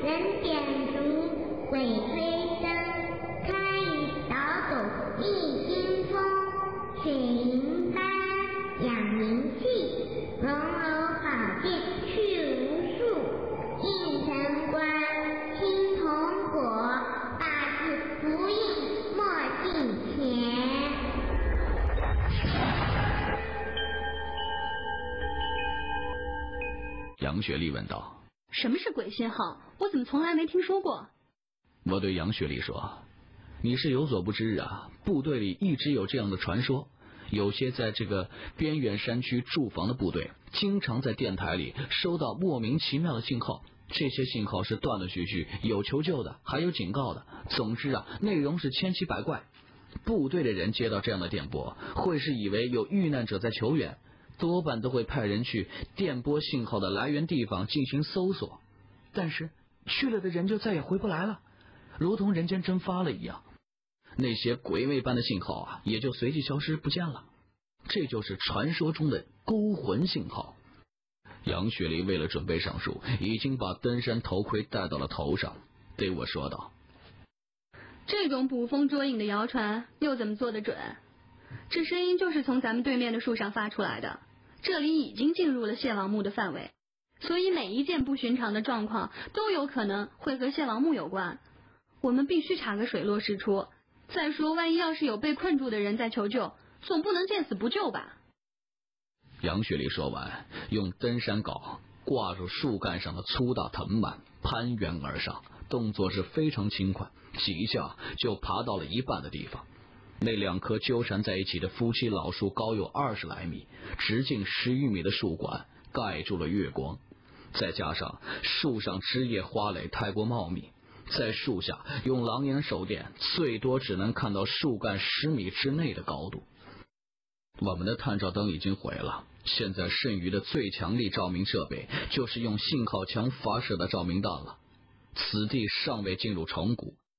人点烛，鬼吹灯，开雨捣鼓一经风，水银丹，养民气，龙楼宝殿去无数，应城关，青铜火，大字福印莫近前。 杨雪丽问道： 什么是鬼信号？我怎么从来没听说过？ 我对杨雪丽说：你是有所不知啊，部队里一直有这样的传说，有些在这个边远山区驻防的部队经常在电台里收到莫名其妙的信号，这些信号是断断续续，有求救的，还有警告的，总之啊，内容是千奇百怪。部队的人接到这样的电波，会是以为有遇难者在求援，多半都会派人去电波信号的来源地方进行搜索，但是去了的人就再也回不来了，如同人间蒸发了一样，那些鬼魅般的信号啊，也就随即消失不见了。这就是传说中的勾魂信号。杨雪丽为了准备上树，已经把登山头盔戴到了头上，对我说道： 这种捕风捉影的谣传又怎么做得准？这声音就是从咱们对面的树上发出来的，这里已经进入了谢王墓的范围，所以每一件不寻常的状况都有可能会和谢王墓有关，我们必须查个水落石出。再说万一要是有被困住的人在求救，总不能见死不救吧。 杨雪丽说完，用登山镐挂住树干上的粗大藤蔓，攀援而上，动作是非常轻快，几下就爬到了一半的地方。那两棵纠缠在一起的夫妻老树高有20来米，直径10余米的树管盖住了月光，再加上树上枝叶花蕾太过茂密，在树下用狼眼手电最多只能看到树干10米之内的高度。我们的探照灯已经毁了，现在剩余的最强力照明设备就是用信号枪发射的照明弹了。此地尚未进入虫谷，